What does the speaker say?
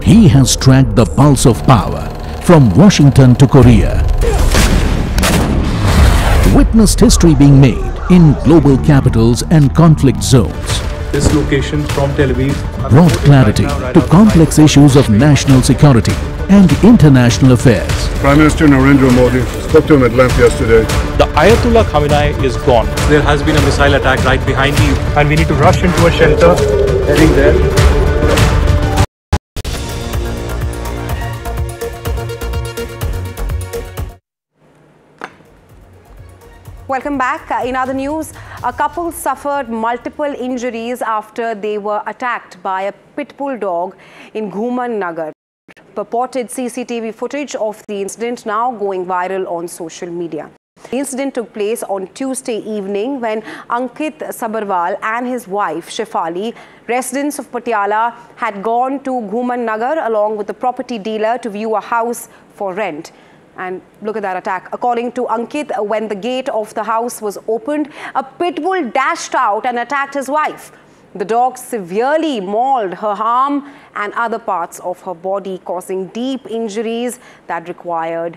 He has tracked the pulse of power from Washington to Korea. Witnessed history being made in global capitals and conflict zones. This location from Tel Aviv Brought clarity to complex issues of national security and international affairs. Prime Minister Narendra Modi spoke to him at length yesterday. The Ayatollah Khamenei is gone. There has been a missile attack right behind me and we need to rush into a shelter heading there. Welcome back. In other news, a couple suffered multiple injuries after they were attacked by a pit bull dog in Ghuman Nagar. Purported CCTV footage of the incident now going viral on social media. The incident took place on Tuesday evening when Ankit Sabharwal and his wife Shefali, residents of Patiala, had gone to Ghuman Nagar along with the property dealer to view a house for rent. And look at that attack. According to Ankit, when the gate of the house was opened, a pit bull dashed out and attacked his wife. The dog severely mauled her arm and other parts of her body, causing deep injuries that required